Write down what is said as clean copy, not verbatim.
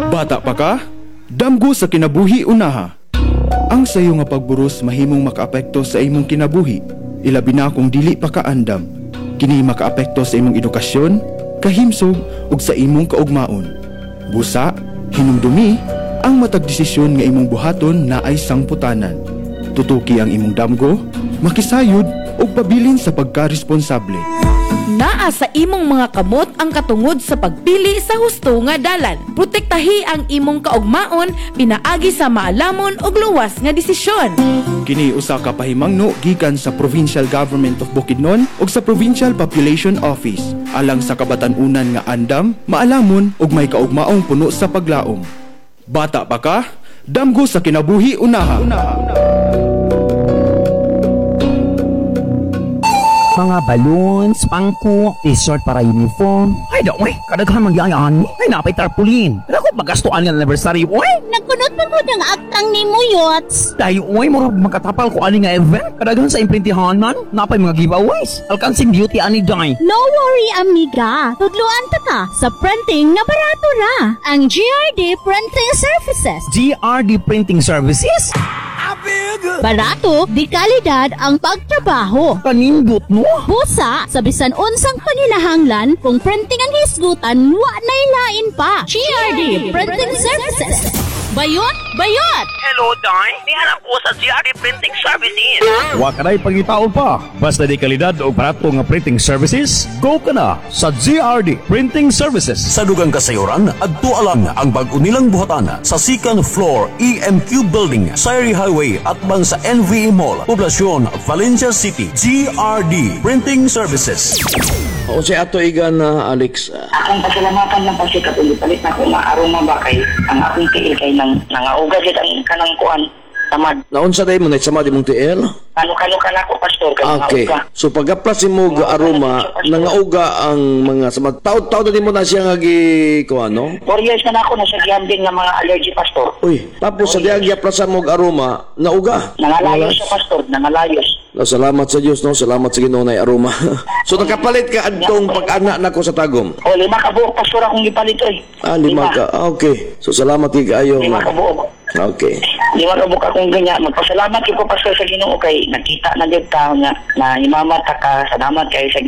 Bata pa ka? Damgo sa kinabuhi unaha. Ang sayo nga pagburos mahimong makaapekto sa imong kinabuhi, ilabi na kung dili pa ka andam. Kini makaapekto sa imong edukasyon, kahimsog ug sa imong kaugmaon. Busa, hinumdumi, ang matag desisyon nga imong buhaton na ay sangputanan. Tutuki ang imong damgo, makisayod ug pabilin sa pagkaresponsable. Naa sa imong mga kamot ang katungod sa pagpili sa husto nga dalan. Protektahi ang imong kaugmaon pinaagi sa maalamon ug luwas nga desisyon. Kini usa ka pahimangno gikan sa Provincial Government of Bukidnon ug sa Provincial Population Office alang sa kabatan-unan nga andam, maalamon ug may kaugmaong puno sa paglaom. Bata pa ka? Damgo sa kinabuhi unaha. Mga balloons, pangko, t-shirt para uniform. Ay, daw, kadaghan magyayaan. Ay, napay tarpaulin. Ako magastuan ng anniversary, oy. Nagkunot pa mo ng aktang ni mo, Yots. Dahil, oy, murag magkatapal ko ani nga event. Kadaghan sa imprintihan man. Napay mga giveaways. Alkansing beauty ani day. No worry, amiga. Tudluan ta ka sa printing na barato ra. Ang GRD Printing Services. GRD Printing Services? Barato, di kalidad ang pagtrabaho. Kanindot mo? Busa, sa bisan unsang panginahanglan, kung printing ang hisgutan, wa na ilain pa. GRD Printing Services. Bayot! Bayot! Hello, Day. Nihanap ko sa GRD Printing Services. Wa ka na'y pangitaon pa. Basta di kalidad o barato nga printing services, go ka na sa GRD Printing Services. Sa dugang kasayuran, adto alang ang bag-o nilang buhatan sa second floor EMQ Building, Sayri Highway at bang sa NVE Mall, Poblacion, Valencia City. GRD Printing Services. O si Ato Igan na Alex. Akong pasalamatan lang kasi katulipalit na kung maaroma ba kay ang akong tiil kay nangauga dito ang kanang kuan tamad. Naunsa day mo na sama di mong TL? Kano ka na ko pastor kay Okay. nangauga. So pag-aplas mo ga aroma, nangauga ang mga samad. Taod-taod din mo na siya nga gi kuan, no? 4 years na ako nasa gambling ng mga allergy pastor. Uy, tapos sa diag aplasan mo ga aroma, nauga. Nangalayos siya pastor, nangalayos. Salamat sa Diyos, no? Salamat sa Ginoo na aroma. So nakapalit ka adtong pag-anak nako sa tagom. O 5 ka buok pastor akong gipalit oy. 5 ka. Okay. So salamat kay kaayo. 5 ka buok. Okay. 5 ka buok akong ganyan. Magpasalamat ko pastor sa Ginoo kay nakita na gyud ta nga na imamata ka. Salamat kay sa